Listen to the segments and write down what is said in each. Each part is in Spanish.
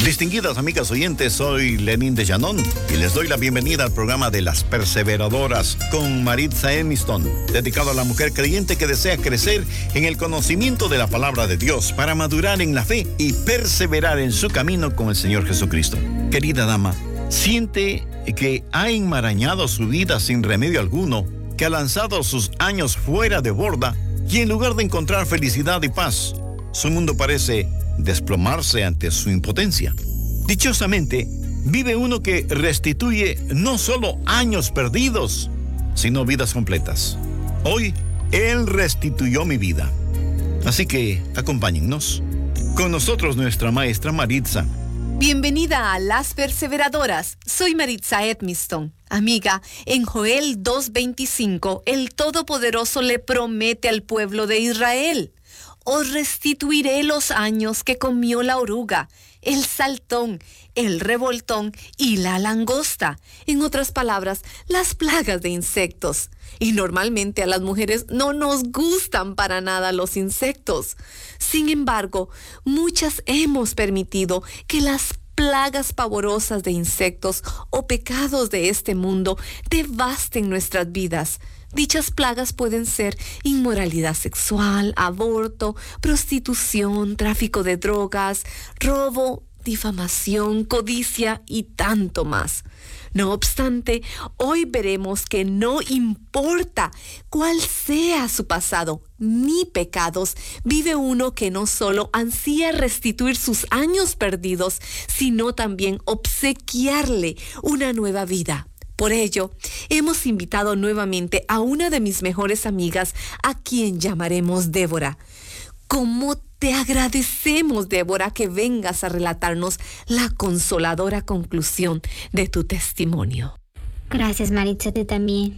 Distinguidas amigas oyentes, soy Lenín de Llanón y les doy la bienvenida al programa de Las Perseveradoras con Maritza Edmiston, dedicado a la mujer creyente que desea crecer en el conocimiento de la palabra de Dios para madurar en la fe y perseverar en su camino con el Señor Jesucristo. Querida dama, siente que ha enmarañado su vida sin remedio alguno, que ha lanzado sus años fuera de borda y en lugar de encontrar felicidad y paz, su mundo parece desplomarse ante su impotencia. Dichosamente, vive uno que restituye no solo años perdidos, sino vidas completas. Hoy, Él restituyó mi vida. Así que, acompáñennos. Con nosotros nuestra maestra Maritza. Bienvenida a Las Perseveradoras. Soy Maritza Edmiston. Amiga, en Joel 2:25, el Todopoderoso le promete al pueblo de Israel: os restituiré los años que comió la oruga, el saltón, el revoltón y la langosta. En otras palabras, las plagas de insectos. Y normalmente a las mujeres no nos gustan para nada los insectos. Sin embargo, muchas hemos permitido que las plagas pavorosas de insectos o pecados de este mundo devasten nuestras vidas. Dichas plagas pueden ser inmoralidad sexual, aborto, prostitución, tráfico de drogas, robo, difamación, codicia y tanto más. No obstante, hoy veremos que no importa cuál sea su pasado ni pecados, vive uno que no solo ansía restituir sus años perdidos, sino también obsequiarle una nueva vida. Por ello, hemos invitado nuevamente a una de mis mejores amigas, a quien llamaremos Débora. ¿Cómo te agradecemos, Débora, que vengas a relatarnos la consoladora conclusión de tu testimonio? Gracias, Maritza, tú también.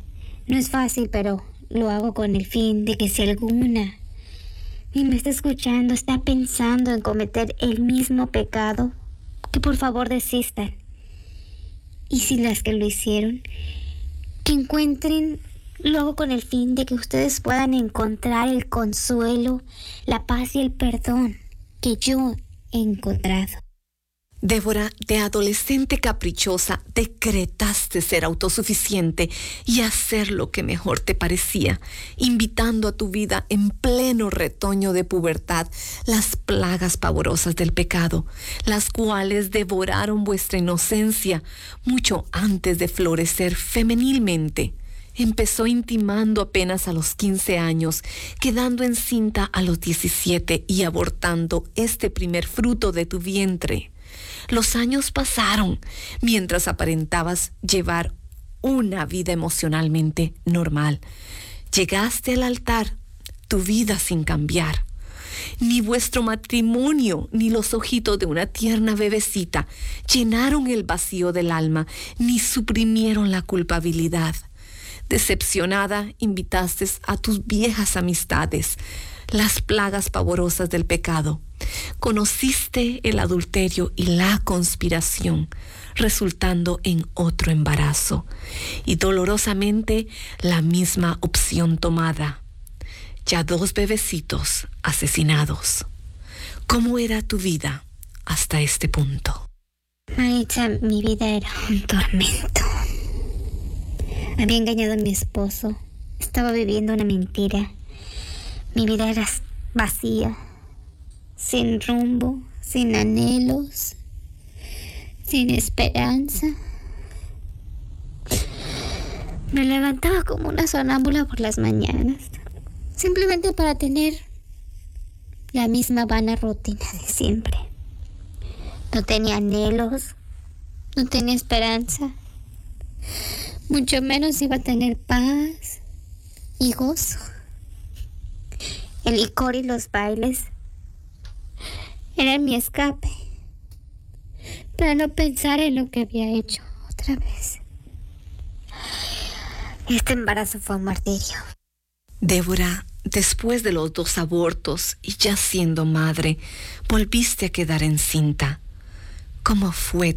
No es fácil, pero lo hago con el fin de que si alguna y me está escuchando, está pensando en cometer el mismo pecado, que por favor desistan. Y si las que lo hicieron, que encuentren, lo hago con el fin de que ustedes puedan encontrar el consuelo, la paz y el perdón que yo he encontrado. Débora, de adolescente caprichosa, decretaste ser autosuficiente y hacer lo que mejor te parecía, invitando a tu vida en pleno retoño de pubertad las plagas pavorosas del pecado, las cuales devoraron vuestra inocencia mucho antes de florecer femenilmente. Empezó intimando apenas a los 15 años, quedando encinta a los 17 y abortando este primer fruto de tu vientre. Los años pasaron mientras aparentabas llevar una vida emocionalmente normal. Llegaste al altar, tu vida sin cambiar. Ni vuestro matrimonio, ni los ojitos de una tierna bebecita llenaron el vacío del alma, ni suprimieron la culpabilidad. Decepcionada, invitaste a tus viejas amistades, las plagas pavorosas del pecado. Conociste el adulterio y la conspiración, resultando en otro embarazo, y dolorosamente la misma opción tomada. Ya 2 bebecitos asesinados. ¿Cómo era tu vida hasta este punto? Maritza, mi vida era un tormento. Había engañado a mi esposo. Estaba viviendo una mentira. Mi vida era vacía, sin rumbo, sin anhelos, sin esperanza. Me levantaba como una sonámbula por las mañanas, simplemente para tener la misma vana rutina de siempre. No tenía anhelos, no tenía esperanza, mucho menos iba a tener paz y gozo. El licor y los bailes eran mi escape para no pensar en lo que había hecho otra vez. Este embarazo fue un martirio. Débora, después de los 2 abortos y ya siendo madre, volviste a quedar encinta. ¿Cómo fue